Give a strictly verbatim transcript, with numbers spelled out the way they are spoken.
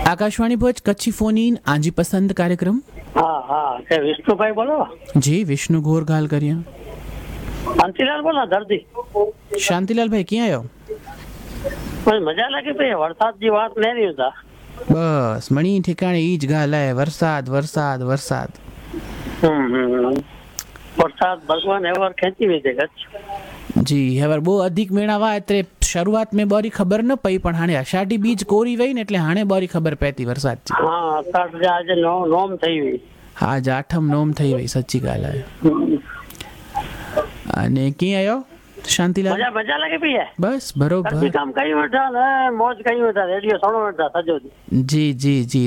Akashvani Bhuj Kutchi phone in Aji પસંદ કાર્યક્રમ હા હા તે વિષ્ણુભાઈ બોલો જી વિષ્ણુ ઘોર ગાલ કર્યા શાંતિલાલ બોલો દર્દી શાંતિલાલભાઈ ક્યાં આવ્યો કોઈ મજા લાગી ભાઈ વરસાદની વાત નહીં હતા બસ મણી ઠેકાણે ઈ જ ગાલ હે વરસાદ વરસાદ વરસાદ હમ હમ વરસાદ ભગવાન એવર ખેંચી લીધે કચ્છ જી હવે બહુ અધિક મેળાવા એટલે શરૂઆત મેં બોરી ખબર ન પઈ પણ હાણે અષાઢી બીજ કોરી વઈ ને એટલે હાણે બોરી ખબર પેતી વરસાદ છે હા અત્યારે આજે નો- નોમ થઈ ગઈ હા જ આઠમ નોમ થઈ વઈ સચ્ચી ગાલ હે અને ક્યાં આવ્યો શાંતિલાલ મજા મજા લાગી ભાઈ બસ બરોબર કામ કઈ બેઠા ને મોજ કઈ બેઠા રેડિયો સણો બેઠા સજો જી જી જી